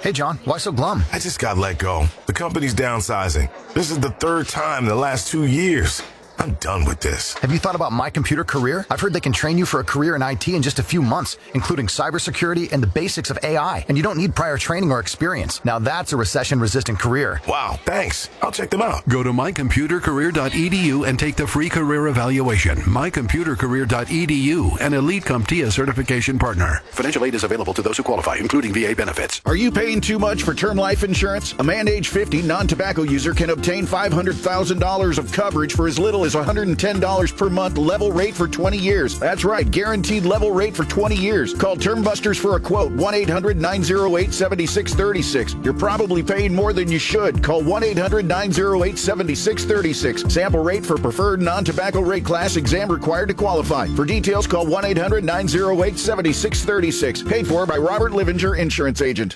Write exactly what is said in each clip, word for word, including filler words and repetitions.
Hey, John, why so glum? I just got let go. The company's downsizing. This is the third time in the last two years. I'm done with this. Have you thought about My Computer Career? I've heard they can train you for a career in I T in just a few months, including cybersecurity and the basics of A I. And you don't need prior training or experience. Now that's a recession-resistant career. Wow, thanks. I'll check them out. Go to my computer career dot e d u and take the free career evaluation. my computer career dot e d u, an Elite CompTIA certification partner. Financial aid is available to those who qualify, including V A benefits. Are you paying too much for term life insurance? A man age fifty non-tobacco user can obtain five hundred thousand dollars of coverage for as little as one hundred ten dollars per month, level rate for twenty years. That's right, guaranteed level rate for twenty years. Call Term Busters for a quote, one eight hundred nine oh eight seven six three six. You're probably paying more than you should. Call one eight hundred nine oh eight seven six three six. Sample rate for preferred non-tobacco rate class, exam required to qualify. For details, call one eight hundred nine oh eight seven six three six. Paid for by Robert Livinger, Insurance Agent.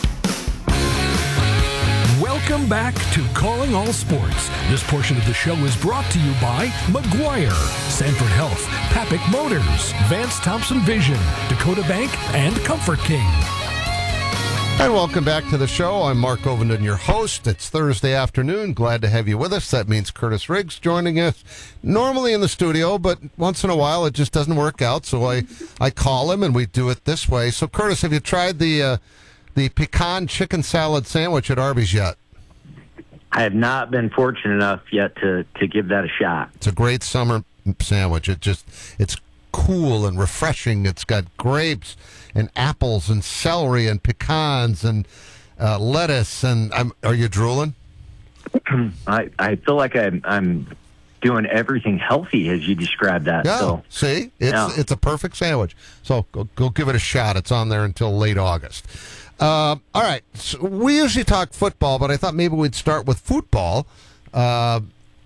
Welcome back to Calling All Sports. This portion of the show is brought to you by McGuire, Sanford Health, Papik Motors, Vance Thompson Vision, Dakota Bank, and Comfort King. And welcome back to the show. I'm Mark Ovenden, your host. It's Thursday afternoon. Glad to have you with us. That means Curtis Riggs joining us, normally in the studio, but once in a while it just doesn't work out, so I, I call him and we do it this way. So, Curtis, have you tried the uh, the pecan chicken salad sandwich at Arby's yet? I have not been fortunate enough yet to, to give that a shot. It's a great summer sandwich. It just it's cool and refreshing. It's got grapes and apples and celery and pecans and uh, lettuce. And I'm, are you drooling? I, I feel like I'm, I'm doing everything healthy as you described that. Yeah, so, see? It's yeah. it's a perfect sandwich. So go, go give it a shot. It's on there until late August. Uh, all right. So we usually talk football, but I thought maybe we'd start with football. Uh,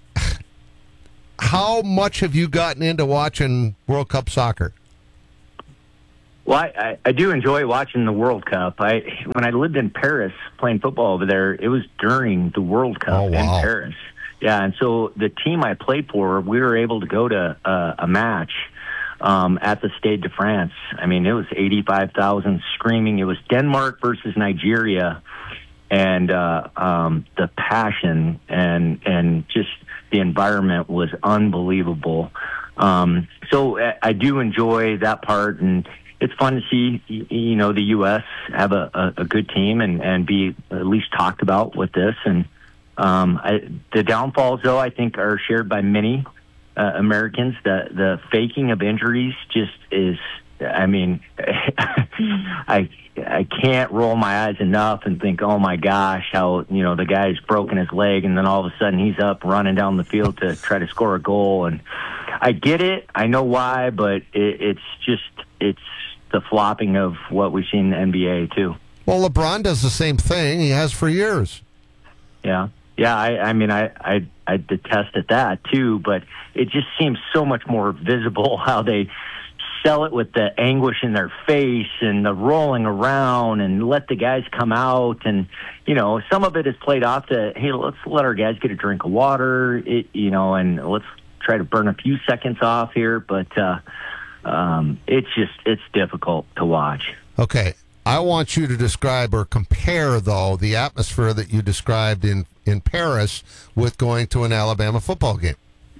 how much have you gotten into watching World Cup soccer? Well, I, I, I do enjoy watching the World Cup. I when I lived in Paris playing football over there, it was during the World Cup oh, wow. in Paris. Yeah, and so the team I played for, we were able to go to uh, a match um, at the Stade de France. I mean, it was eighty-five thousand screaming. It was Denmark versus Nigeria, and uh, um, the passion and and just the environment was unbelievable. Um, so I, I do enjoy that part, and it's fun to see, you know, the U S have a, a, a good team and, and be at least talked about with this. And um, I, the downfalls, though, I think are shared by many uh, Americans. The the faking of injuries just is, I mean, I I can't roll my eyes enough and think, oh, my gosh, how, you know, the guy's broken his leg and then all of a sudden he's up running down the field to try to score a goal. And I get it. I know why, but it, it's just, it's the flopping of what we've seen in the N B A, too. Well, LeBron does the same thing. He has for years. Yeah. Yeah, I, I mean, I, I, I detested that, too, but it just seems so much more visible how they sell it with the anguish in their face and the rolling around and let the guys come out. And, you know, some of it is played off to, hey, let's let our guys get a drink of water, it, you know, and let's try to burn a few seconds off here. But uh, um, it's just, it's difficult to watch. Okay. I want you to describe or compare, though, the atmosphere that you described in, in Paris with going to an Alabama football game.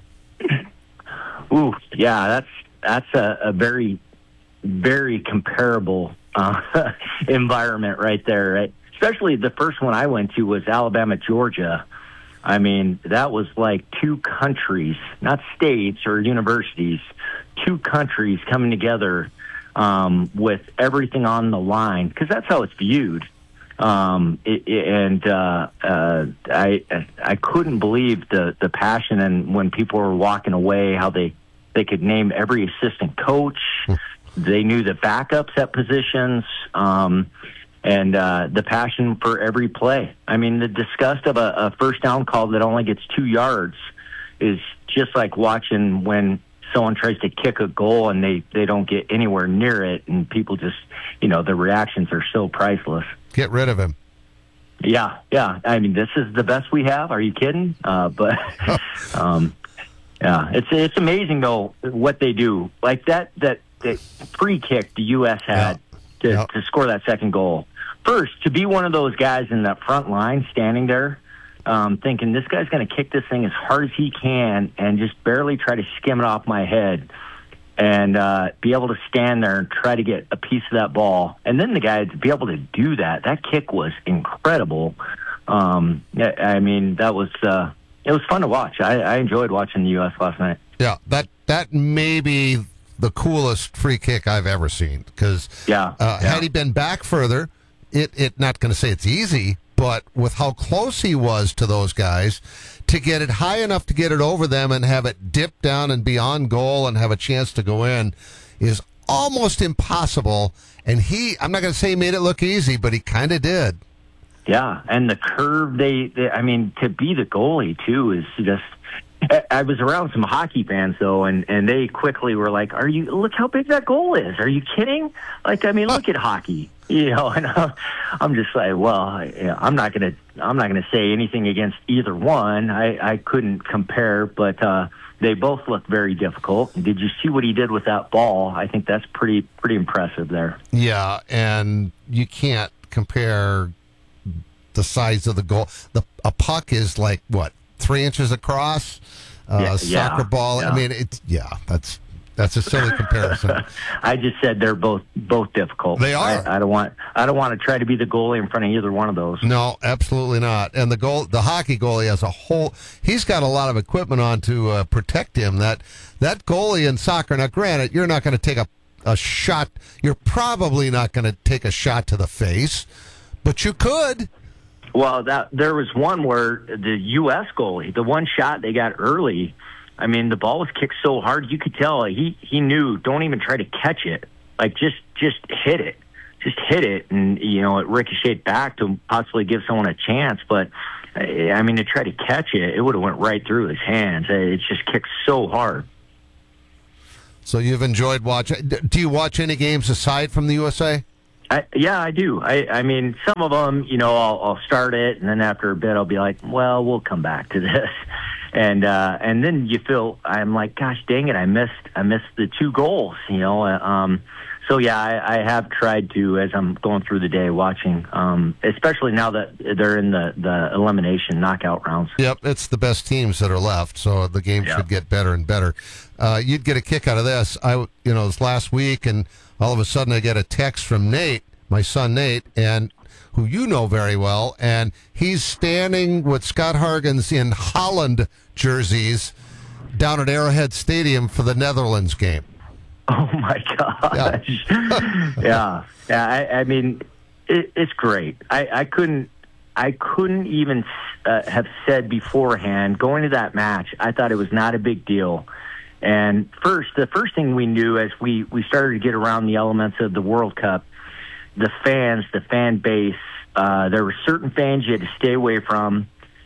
Ooh, yeah, that's, That's a, a very, very comparable uh, environment right there. Right? Especially the first one I went to was Alabama, Georgia. I mean, that was like two countries, not states or universities, two countries coming together um, with everything on the line, because that's how it's viewed. Um, it, it, and uh, uh, I I couldn't believe the, the passion, and when people were walking away, how they They could name every assistant coach. They knew the backups at positions, um, and uh, the passion for every play. I mean, the disgust of a, a first down call that only gets two yards is just like watching when someone tries to kick a goal and they, they don't get anywhere near it, and people just, you know, the reactions are so priceless. Get rid of him. Yeah, yeah. I mean, this is the best we have. Are you kidding? Uh, but... um, Yeah, it's it's amazing though what they do. Like that that, that free kick the U S had yeah. to, yeah. to score that second goal. first, to be one of those guys in that front line standing there, um, thinking this guy's going to kick this thing as hard as he can and just barely try to skim it off my head, and uh, be able to stand there and try to get a piece of that ball. And then the guy to be able to do that, that kick was incredible. Um, I mean, that was uh, it was fun to watch. I, I enjoyed watching the U S last night. Yeah, that that may be the coolest free kick I've ever seen, because yeah, uh, yeah. had he been back further, it, it not going to say it's easy, but with how close he was to those guys, to get it high enough to get it over them and have it dip down and be on goal and have a chance to go in is almost impossible. And he, I'm not going to say he made it look easy, but he kind of did. Yeah, and the curve, they, they, I mean, to be the goalie, too, is just... I was around some hockey fans, though, and, and they quickly were like, "Are you, look how big that goal is. Are you kidding? Like, I mean, look at hockey." You know, and I'm just like, well, I'm not going to I'm not going to say anything against either one. I, I couldn't compare, but uh, they both look very difficult. Did you see what he did with that ball? I think that's pretty pretty impressive there. Yeah, and you can't compare the size of the goal. The a puck is like, what, three inches across? Uh, yeah, soccer yeah, ball. yeah. I mean, it's yeah. That's that's a silly comparison. I just said they're both both difficult. They are. I, I don't want I don't want to try to be the goalie in front of either one of those. No, absolutely not. And the goal, the hockey goalie as a whole, he's got a lot of equipment on to uh, protect him. That that goalie in soccer. Now, granted, you're not going to take a a shot. You're probably not going to take a shot to the face, but you could. Well, that there was one where the U S goalie, the one shot they got early, I mean, the ball was kicked so hard you could tell he he knew, don't even try to catch it. Like, just just hit it. Just hit it, and, you know, it ricocheted back to possibly give someone a chance. But, I mean, to try to catch it, it would have went right through his hands. It just kicked so hard. So you've enjoyed watching. Do you watch any games aside from the U S A? I, yeah, I do. I, I mean, some of them, you know, I'll, I'll start it, and then after a bit, I'll be like, well, we'll come back to this, and uh, and then you feel, I'm like, gosh, dang it, I missed, I missed the two goals, you know. Um, so yeah, I, I have tried to, as I'm going through the day, watching, um, especially now that they're in the, the elimination knockout rounds. Yep, it's the best teams that are left, so the game yeah. should get better and better. Uh, you'd get a kick out of this. I, you know, it was last week, and all of a sudden I get a text from Nate, my son Nate, and who you know very well, and he's standing with Scott Hargens in Holland jerseys down at Arrowhead Stadium for the Netherlands game. Oh my gosh! Yeah, yeah. yeah I, I mean, it, it's great. I, I couldn't, I couldn't even uh, have said beforehand going to that match. I thought it was not a big deal. And first, the first thing we knew as we, we started to get around the elements of the World Cup, the fans, the fan base, uh, there were certain fans you had to stay away from,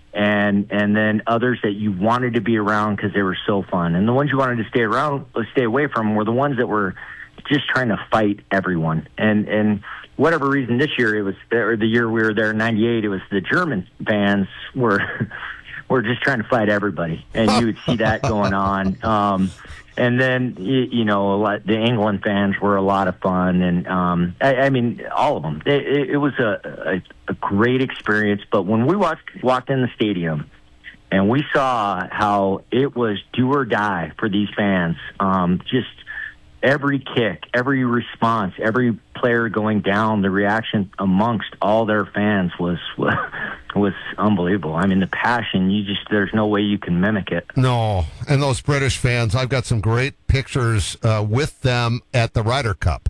and and then others that you wanted to be around because they were so fun. And the ones you wanted to stay around, stay away from, were the ones that were just trying to fight everyone. And and whatever reason, this year it was, or the year we were there in ninety-eight, it was the German fans were. We're just trying to fight everybody, and you would see that going on. Um, and then, you, you know, a lot, the England fans were a lot of fun, and um, I, I mean, all of them. It, it, it was a, a, a great experience. But when we walked walked in the stadium, and we saw how it was do or die for these fans, um, just every kick, every response, every player going down, the reaction amongst all their fans was was unbelievable. I mean, the passion, you just, there's no way you can mimic it. No, and those British fans, I've got some great pictures uh, with them at the Ryder Cup.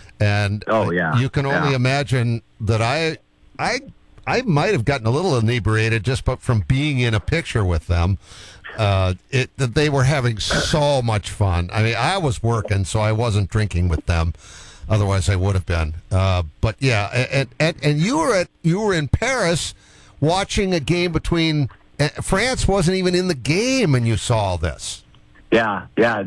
And oh, yeah. you can only yeah. imagine that I, I, I might have gotten a little inebriated just from being in a picture with them. Uh, it that they were having so much fun. I mean, I was working, so I wasn't drinking with them. Otherwise, I would have been. Uh, but yeah, and, and and you were at you were in Paris watching a game between uh, France wasn't even in the game, and you saw all this. Yeah, yeah.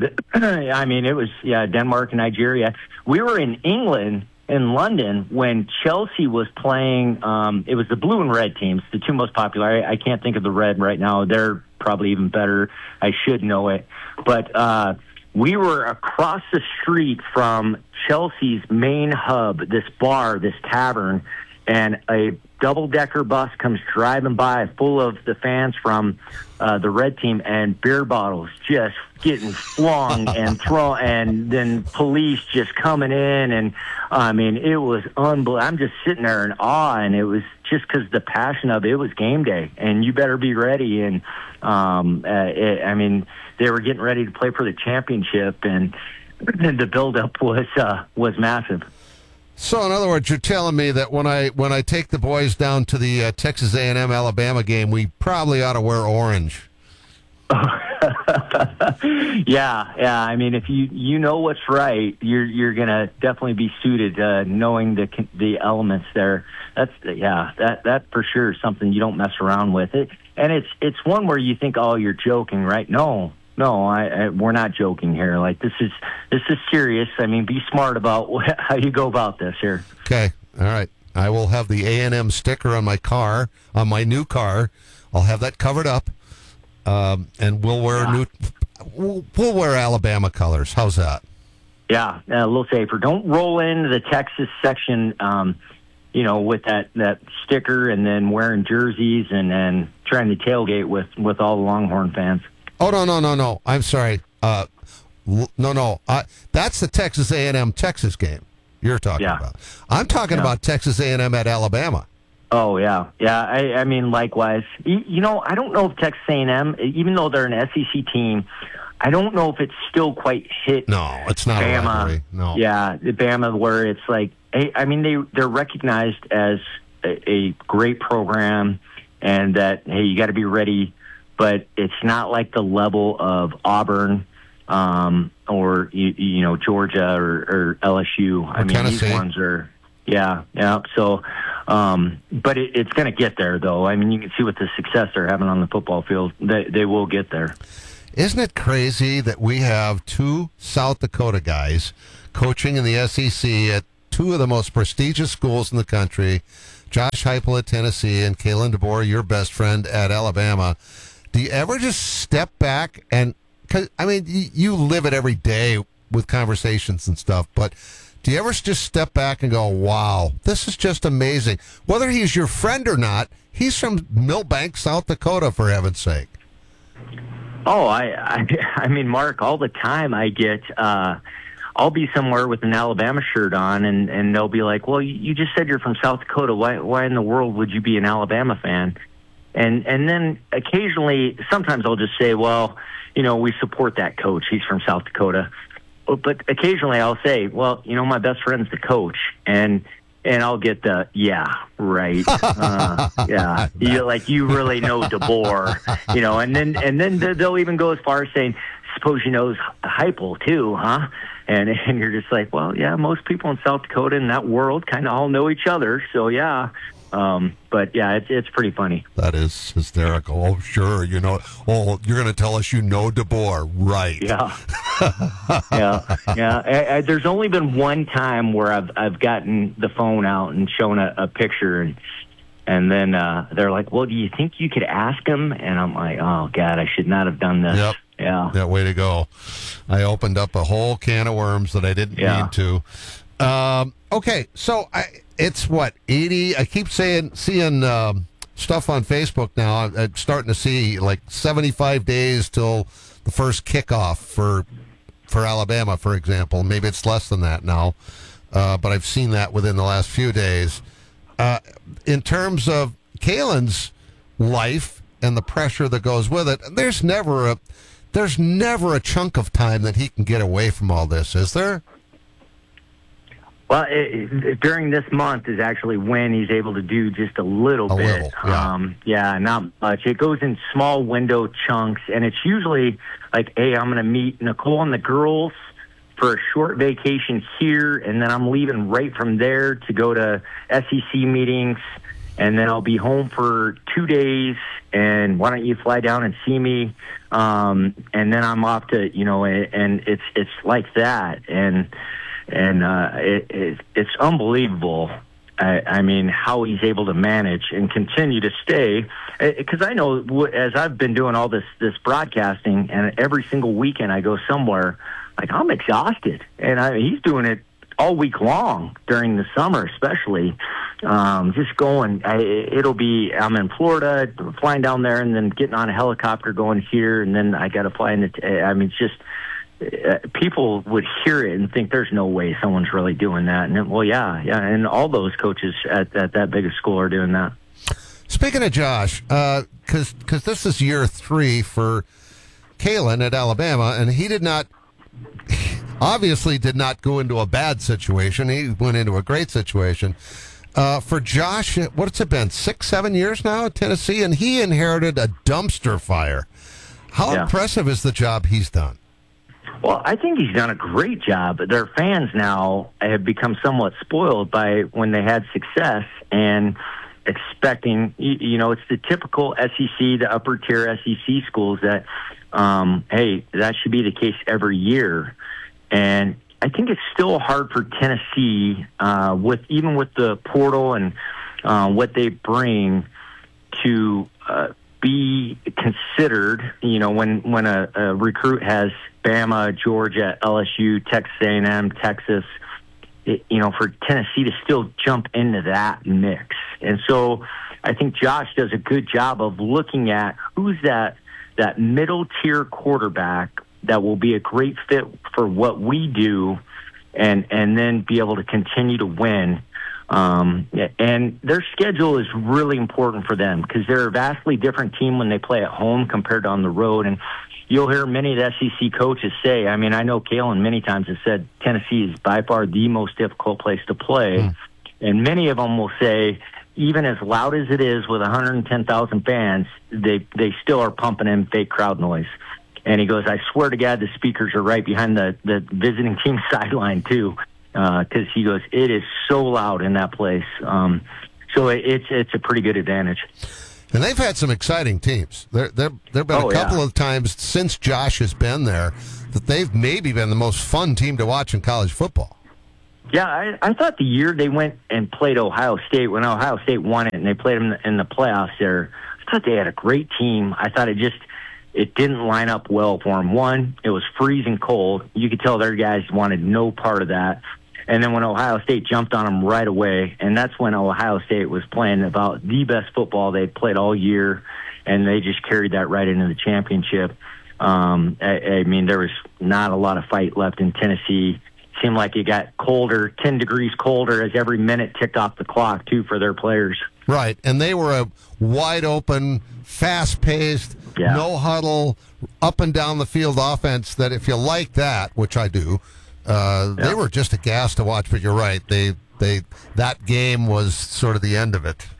I mean, it was yeah Denmark and Nigeria. We were in England, in London, when Chelsea was playing. Um, it was the blue and red teams, the two most popular. I, I can't think of the red right now. They're probably even better. I should know it. But uh, we were across the street from Chelsea's main hub, this bar, this tavern, and a double-decker bus comes driving by full of the fans from uh, the red team, and beer bottles just getting flung and thrown, and then police just coming in, and I mean, it was unbelievable. I'm just sitting there in awe, and it was just because the passion of it, it was game day, and you better be ready. And um, uh, it, I mean, they were getting ready to play for the championship, and the buildup was uh, was massive. So, in other words, you're telling me that when I when I take the boys down to the uh, Texas A and M Alabama game, we probably ought to wear orange. yeah, yeah. I mean, if you you know what's right, you're you're gonna definitely be suited, uh, knowing the the elements there. That's yeah, that that for sure is something you don't mess around with. It, and it's it's one where you think, oh, you're joking, right? No. No, I, I, we're not joking here. Like, this is this is serious. I mean, be smart about what, how you go about this here. Okay, all right. I will have the A and M sticker on my car, on my new car. I'll have that covered up, um, and we'll wear yeah. new. We'll, we'll wear Alabama colors. How's that? Yeah, a little safer. Don't roll into the Texas section, um, you know, with that, that sticker, and then wearing jerseys, and then trying to tailgate with, with all the Longhorn fans. Oh, no, no, no, no. I'm sorry. Uh, no, no. Uh, that's the Texas A and M Texas game you're talking yeah. about. I'm talking yeah. about Texas A and M at Alabama. Oh, yeah. Yeah, I, I mean, likewise. You, you know, I don't know if Texas A and M, even though they're an S E C team, I don't know if it's still quite hit. No, it's not Bama. a rivalry. No. Yeah, Bama, where it's like, hey, I mean, they, they're recognized as a, a great program, and that, hey, you got to be ready. But it's not like the level of Auburn um, or, you, you know, Georgia or, or L S U. Or I mean, Tennessee. these ones are, yeah, yeah. So, um, but it, it's going to get there, though. I mean, you can see with the success they're having on the football field, they, they will get there. Isn't it crazy that we have two South Dakota guys coaching in the S E C at two of the most prestigious schools in the country, Josh Heupel at Tennessee and Kalen DeBoer, your best friend, at Alabama? Do you ever just step back and, cause, I mean, you, you live it every day with conversations and stuff, but do you ever just step back and go, wow, this is just amazing? Whether he's your friend or not, he's from Millbank, South Dakota, for heaven's sake. Oh, I, I, I mean, Mark, all the time I get, uh, I'll be somewhere with an Alabama shirt on, and, and they'll be like, well, you just said you're from South Dakota. Why, why in the world would you be an Alabama fan? And and then occasionally, sometimes I'll just say, well, you know, we support that coach. He's from South Dakota. But occasionally I'll say, well, you know, my best friend's the coach. And and I'll get the, yeah, right. Uh, yeah. You, like, you really know DeBoer, you know. And then, and then they'll even go as far as saying, suppose you know Heupel too, huh? And, and you're just like, well, yeah, most people in South Dakota in that world kind of all know each other. So, yeah. Um, but yeah, it's it's pretty funny. That is hysterical. Oh, sure, you know. Oh, you're going to tell us you know DeBoer, right? Yeah, yeah, yeah. I, I, there's only been one time where I've I've gotten the phone out and shown a, a picture, and and then uh, they're like, "Well, do you think you could ask him?" And I'm like, "Oh God, I should not have done this." Yep. Yeah. Yeah. Way to go. I opened up a whole can of worms that I didn't yeah. mean to. Um, okay, so I. It's what, eighty? I keep saying, seeing um, stuff on Facebook now. I'm, I'm starting to see like seventy-five days till the first kickoff for for Alabama, for example. Maybe it's less than that now, uh, but I've seen that within the last few days. Uh, in terms of Kalen's life and the pressure that goes with it, there's never a there's never a chunk of time that he can get away from all this, is there? Well, it, it, during this month is actually when he's able to do just a little a bit. Little, yeah. Um, yeah, not much. It goes in small window chunks, and it's usually like, hey, I'm going to meet Nicole and the girls for a short vacation here, and then I'm leaving right from there to go to S E C meetings, and then I'll be home for two days, and why don't you fly down and see me? Um, and then I'm off to, you know, and it's it's like that, and... And uh, it, it, it's unbelievable, I, I mean, how he's able to manage and continue to stay. Because I know, as I've been doing all this, this broadcasting, and every single weekend I go somewhere, like, I'm exhausted. And I, he's doing it all week long during the summer, especially. Um, just going, I, it'll be, I'm in Florida, flying down there, and then getting on a helicopter going here, and then I got to fly into, I mean, it's just, uh, people would hear it and think there's no way someone's really doing that. And, well, yeah, yeah, and all those coaches at, at that big a school are doing that. Speaking of Josh, because uh, because this is year three for Kalen at Alabama, and he did not, obviously did not go into a bad situation. He went into a great situation. Uh, for Josh, what's it been, six, seven years now at Tennessee, and he inherited a dumpster fire. How yeah. impressive is the job he's done? Well, I think he's done a great job. Their fans now have become somewhat spoiled by when they had success and expecting, you, you know, it's the typical S E C, the upper tier S E C schools that, um, hey, that should be the case every year. And I think it's still hard for Tennessee, uh, with even with the portal and uh, what they bring, to uh, be considered. You know, when when a, a recruit has Bama, Georgia, L S U, Texas A and M, Texas, it, you know, for Tennessee to still jump into that mix. And so I think Josh does a good job of looking at who's that that middle tier quarterback that will be a great fit for what we do, and and then be able to continue to win. Um, and their schedule is really important for them because they're a vastly different team when they play at home compared to on the road. And you'll hear many of the S E C coaches say, I mean, I know Kalen many times has said Tennessee is by far the most difficult place to play. Mm. And many of them will say, even as loud as it is with one hundred ten thousand fans, they, they still are pumping in fake crowd noise. And he goes, I swear to God, the speakers are right behind the, the visiting team sideline, too, because uh, he goes, it is so loud in that place. Um, so it, it's it's a pretty good advantage. And they've had some exciting teams. There there have been oh, a couple yeah. of times since Josh has been there that they've maybe been the most fun team to watch in college football. Yeah, I, I thought the year they went and played Ohio State, when Ohio State won it and they played them in the playoffs there, I thought they had a great team. I thought it just... it didn't line up well for them. One, it was freezing cold. You could tell their guys wanted no part of that. And then when Ohio State jumped on them right away, and that's when Ohio State was playing about the best football they'd played all year, and they just carried that right into the championship. Um, I, I mean, there was not a lot of fight left in Tennessee. Seemed like it got colder, ten degrees colder as every minute ticked off the clock, too, for their players. Right, and they were a wide-open, fast-paced, yeah. no huddle, up and down the field offense that if you like that, which I do, uh, yeah. they were just a gas to watch. But you're right, they they that game was sort of the end of it.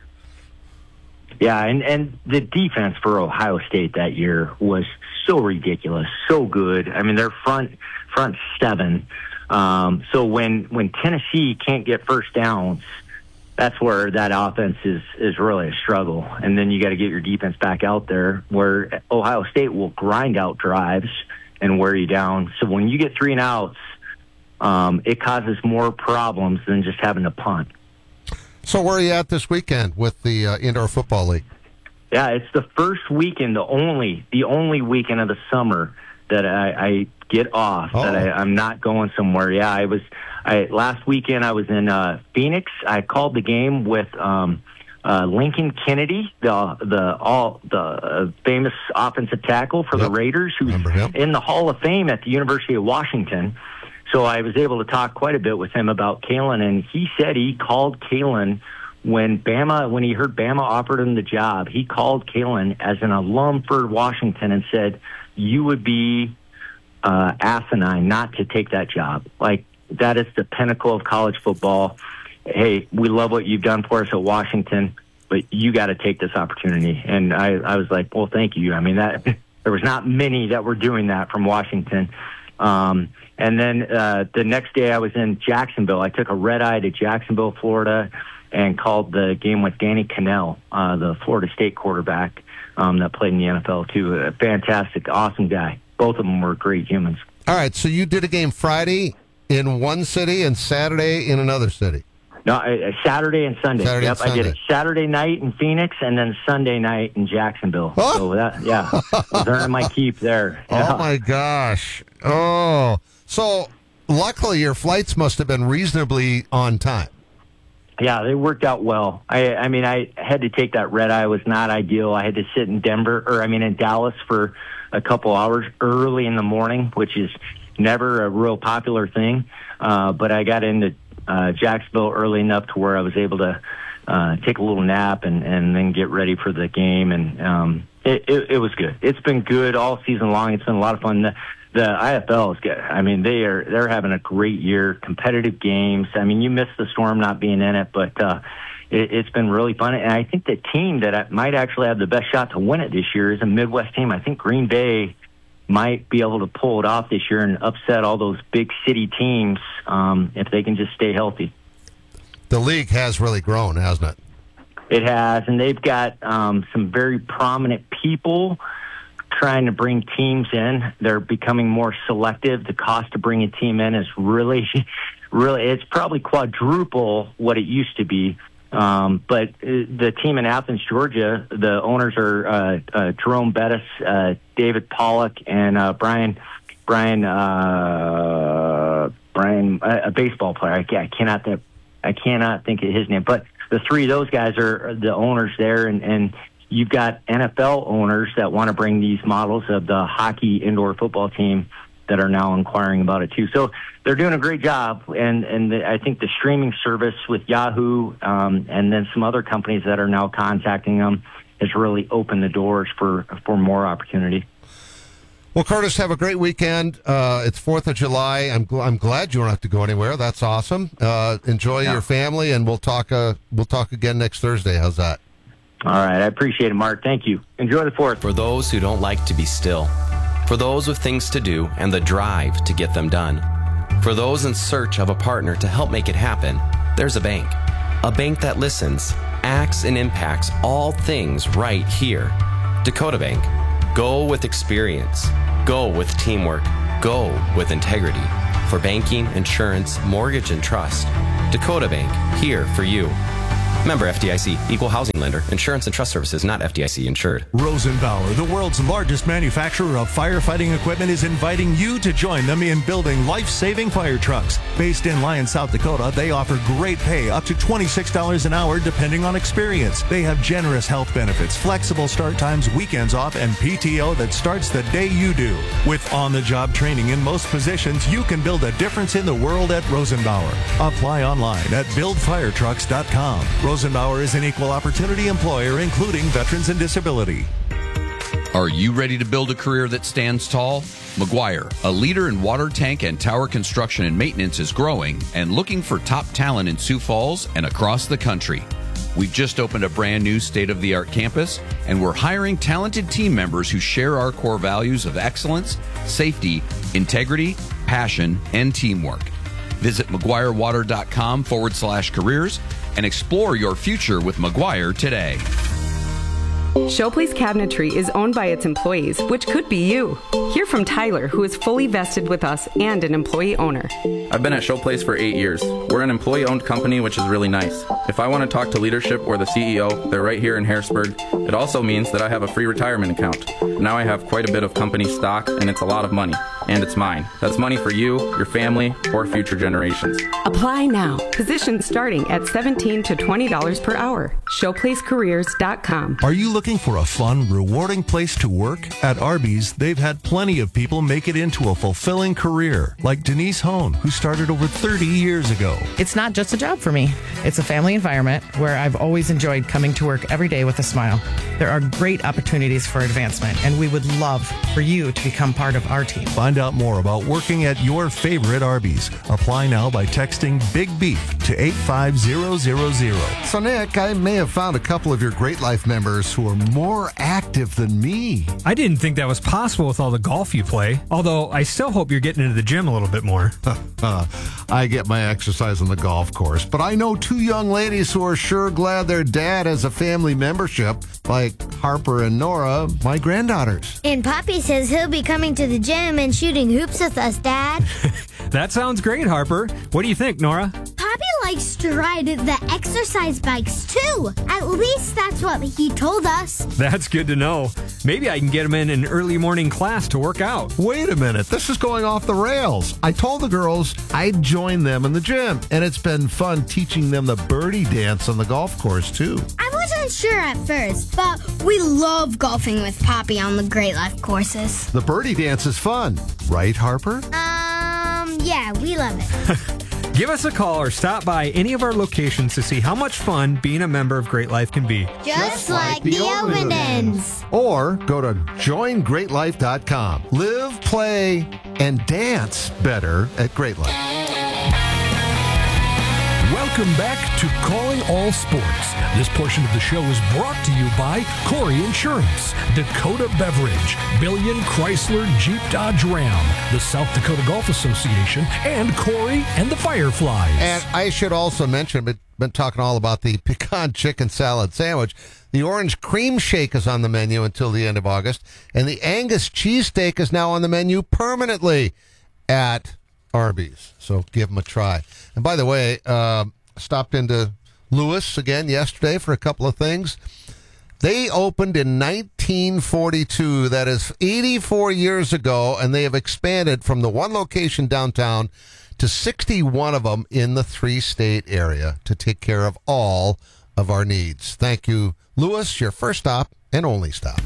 Yeah, and, and the defense for Ohio State that year was so ridiculous, so good. I mean, their front front seven. Um, so when when Tennessee can't get first downs, that's where that offense is, is really a struggle. And then you got to get your defense back out there, where Ohio State will grind out drives and wear you down. So when you get three and outs, um, it causes more problems than just having to punt. So where are you at this weekend with the uh, Indoor Football League? Yeah, it's the first weekend, the only the only weekend of the summer that I, I get off, oh. that I, I'm not going somewhere. Yeah, I was... I, last weekend I was in uh, Phoenix. I called the game with um, uh, Lincoln Kennedy, the the all the uh, famous offensive tackle for yep. the Raiders, who's in the Hall of Fame at the University of Washington. So I was able to talk quite a bit with him about Kalen, and he said he called Kalen when Bama when he heard Bama offered him the job. He called Kalen as an alum for Washington and said, "You would be uh, asinine not to take that job." Like. That is the pinnacle of college football. Hey, we love what you've done for us at Washington, but you got to take this opportunity. And I, I was like, well, thank you. I mean, that there was not many that were doing that from Washington. Um, and then uh, the next day I was in Jacksonville. I took a red eye to Jacksonville, Florida, and called the game with Danny Cannell, uh, the Florida State quarterback um, that played in the N F L too. A fantastic, awesome guy. Both of them were great humans. All right, so you did a game Friday in one city and Saturday in another city? No, uh, Saturday and Sunday. Saturday yep, and Sunday. I did it Saturday night in Phoenix and then Sunday night in Jacksonville. Oh. So that, yeah, I was earning my keep there. Yeah. Oh my gosh! Oh, so luckily, your flights must have been reasonably on time. Yeah, they worked out well. I, I mean, I had to take that red eye. It was not ideal. I had to sit in Denver, or I mean, in Dallas for a couple hours early in the morning, which is never a real popular thing. Uh, but I got into uh, Jacksonville early enough to where I was able to uh, take a little nap and, and then get ready for the game. And um, it, it, it was good. It's been good all season long. It's been a lot of fun. The, the I F L is good. I mean, they are they're having a great year. Competitive games. I mean, you missed the Storm not being in it, but uh, it, it's been really fun. And I think the team that might actually have the best shot to win it this year is a Midwest team. I think Green Bay might be able to pull it off this year and upset all those big city teams um, if they can just stay healthy. The league has really grown, hasn't it? It has, and they've got um, some very prominent people trying to bring teams in. They're becoming more selective. The cost to bring a team in is really, really, it's probably quadruple what it used to be. Um, but the team in Athens, Georgia, the owners are uh, uh, Jerome Bettis, uh, David Pollock, and uh, Brian, Brian, uh, Brian, a baseball player. I, I cannot, th- I cannot think of his name. But the three of those guys are the owners there, and, and you've got N F L owners that want to bring these models of the hockey indoor football team that are now inquiring about it too. So they're doing a great job, and and the, I think the streaming service with Yahoo um, and then some other companies that are now contacting them has really opened the doors for for more opportunity. Well, Curtis, have a great weekend. Uh, it's fourth of July. I'm gl- I'm glad you don't have to go anywhere. That's awesome. Uh, enjoy yeah. your family, and we'll talk. Uh, we'll talk again next Thursday. How's that? All right, I appreciate it, Mark. Thank you. Enjoy the fourth. For those who don't like to be still. For those with things to do and the drive to get them done. For those in search of a partner to help make it happen, there's a bank. A bank that listens, acts, and impacts all things right here. Dakota Bank. Go with experience. Go with teamwork. Go with integrity. For banking, insurance, mortgage, and trust. Dakota Bank, here for you. Member F D I C, Equal Housing Lender, Insurance and Trust Services, not F D I C insured. Rosenbauer, the world's largest manufacturer of firefighting equipment, is inviting you to join them in building life-saving fire trucks. Based in Lyon, South Dakota, they offer great pay, up to twenty-six dollars an hour, depending on experience. They have generous health benefits, flexible start times, weekends off, and P T O that starts the day you do. With on-the-job training in most positions, you can build a difference in the world at Rosenbauer. Apply online at build fire trucks dot com. Rosenbauer is an equal opportunity employer, including veterans and disability. Are you ready to build a career that stands tall? McGuire, a leader in water tank and tower construction and maintenance, is growing and looking for top talent in Sioux Falls and across the country. We've just opened a brand new state-of-the-art campus, and we're hiring talented team members who share our core values of excellence, safety, integrity, passion, and teamwork. Visit McGuireWater.com forward slash careers and explore your future with McGuire today. Showplace Cabinetry is owned by its employees, which could be you. Hear from Tyler, who is fully vested with us and an employee owner. I've been at Showplace for eight years. We're an employee-owned company, which is really nice. If I want to talk to leadership or the C E O, they're right here in Harrisburg. It also means that I have a free retirement account. Now I have quite a bit of company stock, and it's a lot of money. And it's mine. That's money for you, your family, or future generations. Apply now. Positions starting at seventeen to twenty dollars per hour. Showplace Careers dot com. Are you looking for a fun, rewarding place to work? At Arby's, they've had plenty of people make it into a fulfilling career, like Denise Hone, who started over thirty years ago. It's not just a job for me. It's a family environment where I've always enjoyed coming to work every day with a smile. There are great opportunities for advancement, and we would love for you to become part of our team. Find out more about working at your favorite Arby's. Apply now by texting Big Beef to eight five zero zero zero. So, Nick, I may have found a couple of your Great Life members who are more active than me. I didn't think that was possible with all the golf you play, although I still hope you're getting into the gym a little bit more. uh, I get my exercise on the golf course, but I know two young ladies who are sure glad their dad has a family membership, like Harper and Nora, my granddaughters. And Poppy says he'll be coming to the gym and shooting hoops with us, Dad. That sounds great, Harper. What do you think, Nora? Poppy likes to ride the exercise bikes, too. At least that's what he told us. That's good to know. Maybe I can get him in an early morning class to work out. Wait a minute. This is going off the rails. I told the girls I'd join them in the gym, and it's been fun teaching them the birdie dance on the golf course, too. I wasn't sure at first, but we love golfing with Poppy on the Great Life courses. The birdie dance is fun. Right, Harper? Um, yeah, we love it. Give us a call or stop by any of our locations to see how much fun being a member of Great Life can be. Just, Just like, like the Ovendens. Or go to join great life dot com. Live, play, and dance better at Great Life. Welcome back to Calling All Sports. This portion of the show is brought to you by Corey Insurance, Dakota Beverage, Billion Chrysler Jeep Dodge Ram, the South Dakota Golf Association, and Corey and the Fireflies. And I should also mention, but been talking all about the pecan chicken salad sandwich. The orange cream shake is on the menu until the end of August, and the Angus cheesesteak is now on the menu permanently at Arby's. So give them a try. And by the way, uh, stopped into Lewis again yesterday for a couple of things. They opened in nineteen forty-two. That is eighty-four years ago, and they have expanded from the one location downtown to sixty-one of them in the three-state area to take care of all of our needs. Thank you, Lewis, your first stop and only stop.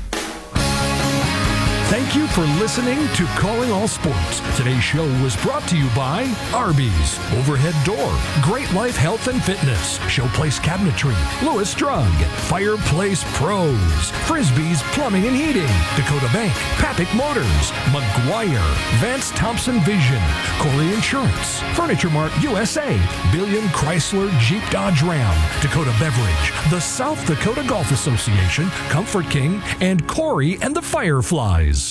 Thank you for listening to Calling All Sports. Today's show was brought to you by Arby's, Overhead Door, Great Life Health and Fitness, Showplace Cabinetry, Lewis Drug, Fireplace Pros, Frisbee's Plumbing and Heating, Dakota Bank, Pappick Motors, McGuire, Vance Thompson Vision, Corey Insurance, Furniture Mart U S A, Billion Chrysler Jeep Dodge Ram, Dakota Beverage, the South Dakota Golf Association, Comfort King, and Corey and the Fireflies.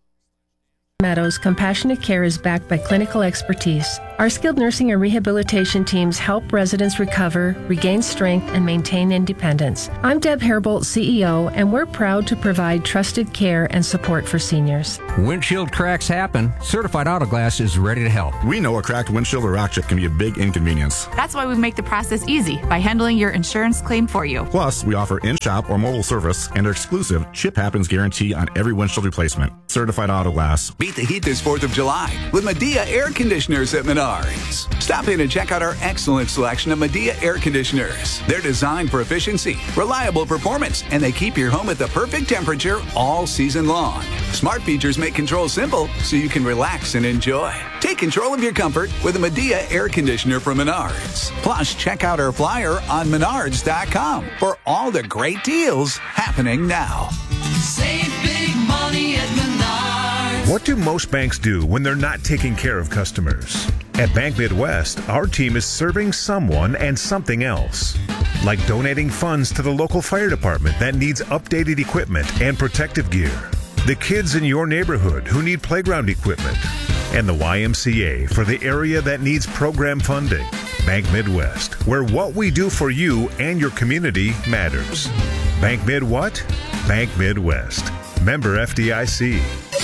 Meadows, Compassionate Care is backed by clinical expertise. Our skilled nursing and rehabilitation teams help residents recover, regain strength, and maintain independence. I'm Deb Hairbolt, C E O, and we're proud to provide trusted care and support for seniors. Windshield cracks happen. Certified Auto Glass is ready to help. We know a cracked windshield or rock chip can be a big inconvenience. That's why we make the process easy by handling your insurance claim for you. Plus, we offer in-shop or mobile service and our exclusive Chip Happens guarantee on every windshield replacement. Certified Auto Glass. Beat the heat this fourth of July with Medea Air Conditioners at Menards. Stop in and check out our excellent selection of Medea air conditioners. They're designed for efficiency, reliable performance, and they keep your home at the perfect temperature all season long. Smart features make control simple so you can relax and enjoy. Take control of your comfort with a Medea air conditioner from Menards. Plus, check out our flyer on menards dot com for all the great deals happening now. Save big money at Menards. What do most banks do when they're not taking care of customers? At Bank Midwest, our team is serving someone and something else. Like donating funds to the local fire department that needs updated equipment and protective gear. The kids in your neighborhood who need playground equipment. And the Y M C A for the area that needs program funding. Bank Midwest, where what we do for you and your community matters. Bank Mid what? Bank Midwest. Member F D I C.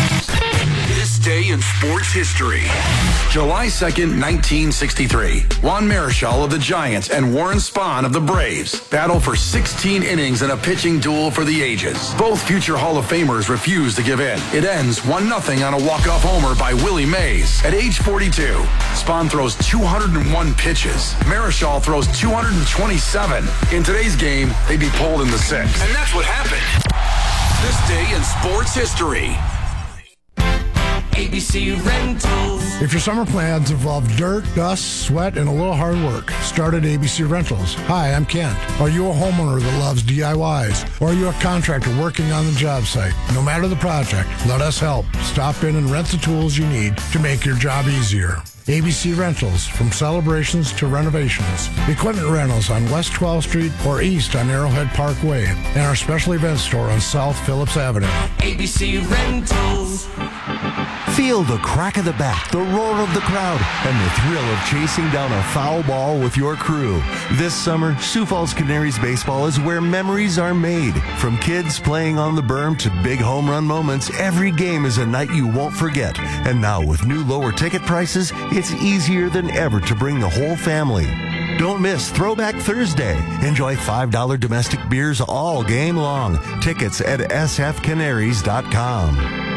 This day in sports history. July second, nineteen sixty-three. Juan Marichal of the Giants and Warren Spahn of the Braves battle for sixteen innings in a pitching duel for the ages. Both future Hall of Famers refuse to give in. It ends one nothing on a walk-off homer by Willie Mays. At age forty-two, Spahn throws two hundred one pitches. Marichal throws two hundred twenty-seven. In today's game, they'd be pulled in the sixth. And that's what happened. This day in sports history. A B C Rentals. If your summer plans involve dirt, dust, sweat, and a little hard work, start at A B C Rentals. Hi, I'm Kent. Are you a homeowner that loves D I Ys? Or are you a contractor working on the job site? No matter the project, let us help. Stop in and rent the tools you need to make your job easier. A B C Rentals, from celebrations to renovations. Equipment rentals on West twelfth Street or east on Arrowhead Parkway. And our special event store on South Phillips Avenue. A B C Rentals. Feel the crack of the bat, the roar of the crowd, and the thrill of chasing down a foul ball with your crew. This summer, Sioux Falls Canaries baseball is where memories are made. From kids playing on the berm to big home run moments, every game is a night you won't forget. And now with new lower ticket prices, it's easier than ever to bring the whole family. Don't miss Throwback Thursday. Enjoy five dollars domestic beers all game long. Tickets at s f canaries dot com.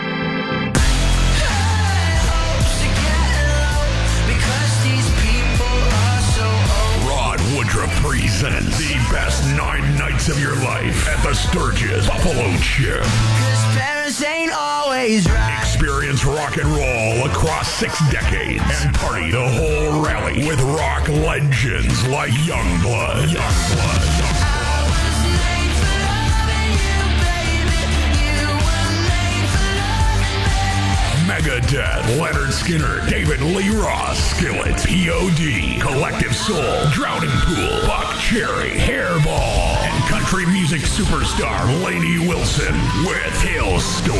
Rod Woodruff presents the best nine nights of your life at the Sturgis Buffalo Chip. Parents ain't always right. Experience rock and roll across six decades and party the whole rally with rock legends like Youngblood. Youngblood. Megadeth, Leonard Skinner, David Lee Roth, Skillet, P O D, Collective Soul, Drowning Pool, Buck Cherry, Hairball, and country music superstar Lainey Wilson with Hailstorm.